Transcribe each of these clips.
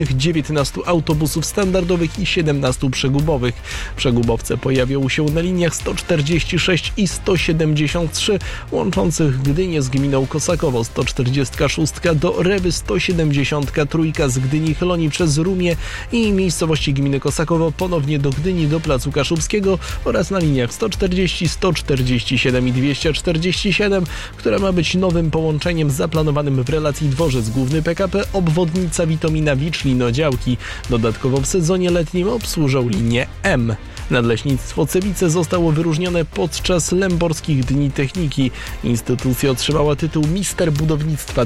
19 autobusów standardowych i 17 przegubowych. Przegubowce pojawią się na liniach 146 i 173 łączących Gdynię z gminą Kosakowo, 146 do Rewy, 173 z Gdyni Chyloń przez Rumię i miejscowości gminy Kosakowo ponownie do Gdyni, do Placu Kaszubskiego oraz na liniach 140, 147 i 247, która ma być nowym połączeniem zaplanowanym w relacji dworzec główny PKP, obwodnica Witomina, Wicz-Linodziałki. Dodatkowo w sezonie letnim obsłużą linię M. Nadleśnictwo Cebice zostało wyróżnione podczas Lęborskich Dni Techniki. Instytucja otrzymała tytuł Mister Budownictwa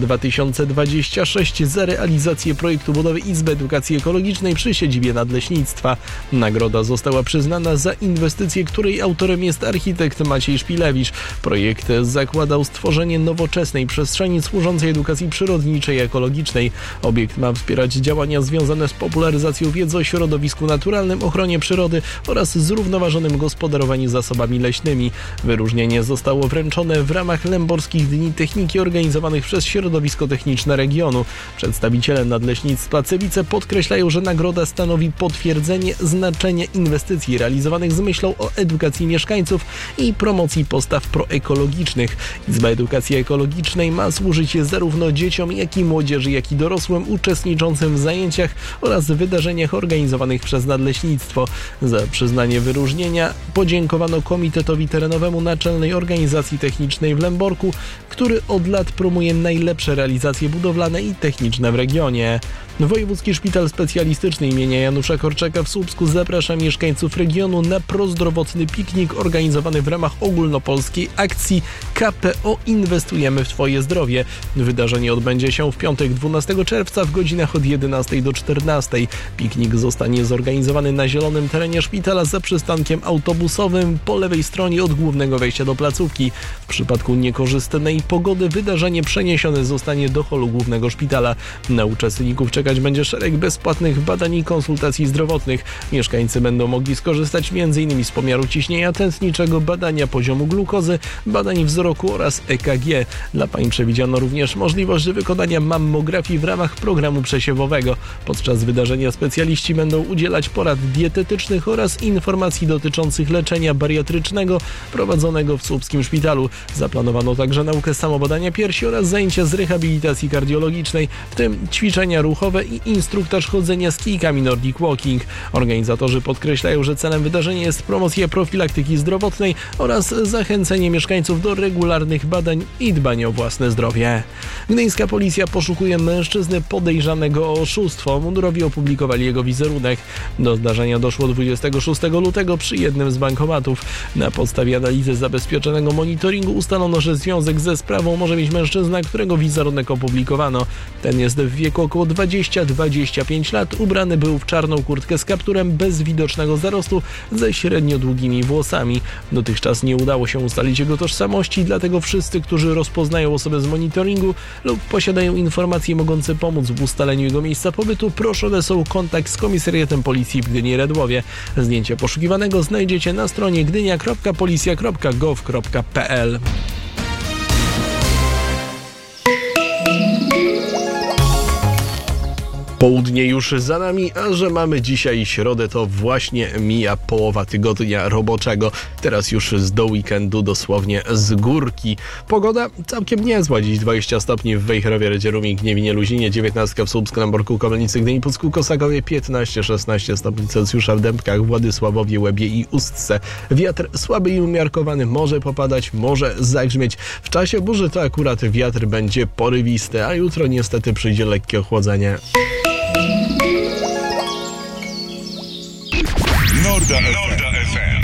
2026 za realizację projektu budowy Izby Edukacji Ekologicznej przy siedzibie Nadleśnictwa. Nagroda została przyznana za inwestycję, której autorem jest architekt Maciej Szpilewicz. Projekt zakładał stworzenie nowoczesnej przestrzeni służącej edukacji przyrodniczej i ekologicznej. Obiekt ma wspierać działania związane z popularyzacją wiedzy o środowisku naturalnym, ochronie przyrody oraz zrównoważonym gospodarowaniu zasobami leśnymi. Wyróżnienie zostało wręczone w ramach Lęborskich Dni Techniki organizowanych przez Środowisko Techniczne regionu. Przedstawiciele Nadleśnictwa Cebice podkreślają, że nagroda stanowi potwierdzenie znaczenia inwestycji realizowanych z myślą o edukacji mieszkańców i promocji postaw proekologicznych. Izba Edukacji Ekologicznej ma służyć zarówno dzieciom, jak i młodzieży, jak i dorosłym uczestniczącym w zajęciach oraz wydarzeniach organizowanych przez Nadleśnictwo. Za przyznanie wyróżnienia podziękowano Komitetowi Terenowemu Naczelnej Organizacji Technicznej w Lęborku, który od lat promuje najlepsze realizacje budowlane i techniczne w regionie. Wojewódzki Szpital Specjalistyczny imienia Janusza Korczaka w Słupsku zaprasza mieszkańców regionu na prozdrowotny piknik organizowany w ramach ogólnopolskiej akcji KPO Inwestujemy w Twoje zdrowie. Wydarzenie odbędzie się w piątek 12 czerwca w godzinach od 11 do 14. Piknik zostanie zorganizowany na zielonym terenie szpitala za przystankiem autobusowym po lewej stronie od głównego wejścia do placówki. W przypadku niekorzystnej pogody wydarzenie przeniesione zostanie do holu głównego szpitala. Na uczestników czekać będzie szereg bezpłatnych badań i konsultacji zdrowotnych. Mieszkańcy będą mogli skorzystać m.in. z pomiaru ciśnienia tętniczego, badania poziomu glukozy, badań wzroku oraz EKG. Dla pań przewidziano również możliwość wykonania mammografii w ramach programu przesiewowego. Podczas wydarzenia specjaliści będą udzielać porad dietetycznych oraz informacji dotyczących leczenia bariatrycznego prowadzonego w słupskim szpitalu. Zaplanowano także naukę samobadania piersi oraz zajęcia z rehabilitacji kardiologicznej, w tym ćwiczenia ruchowe i instruktaż chodzenia z kijkami Nordic Walking. Organizatorzy podkreślają, że celem wydarzenia jest promocja profilaktyki zdrowotnej oraz zachęcenie mieszkańców do regularnych badań i dbania o własne zdrowie. Gdyńska policja poszukuje mężczyzny podejrzanego o oszustwo. Mundurowi opublikowali jego wizerunek. Do zdarzenia doszło 26 lutego przy jednym z bankomatów. Na podstawie analizy zabezpieczonego monitoringu ustalono, że związek ze sprawą może mieć mężczyzna, którego wizerunek opublikowano. Ten jest w wieku około 20-25 lat. Ubrany był w czarną kurtkę z kapturem bez widocznego zarostu ze średnio długimi włosami. Dotychczas nie udało się ustalić jego tożsamości, dlatego wszyscy, którzy rozpoznają osobę z monitoringu lub posiadają informacje mogące pomóc w ustaleniu jego miejsca pobytu, proszone są o kontakt z komisariatem policji w Gdyni-Redłowie. Zdjęcie poszukiwanego znajdziecie na stronie gdynia.policja.gov.pl. Południe już za nami, a że mamy dzisiaj środę, to właśnie mija połowa tygodnia roboczego. Teraz już do weekendu dosłownie z górki. Pogoda całkiem niezła. Dziś 20 stopni w Wejherowie, Redzierumie, Gniewinie, Luzinie, 19 w Słupsku, Lęborku, Komelnicy, Gdyni, Pucku, Kosakowie, 15-16 stopni Celsjusza w Dębkach, Władysławowie, Łebie i Ustce. Wiatr słaby i umiarkowany, może popadać, może zagrzmieć. W czasie burzy to akurat wiatr będzie porywisty, a jutro niestety przyjdzie lekkie ochłodzenie. Norda FM.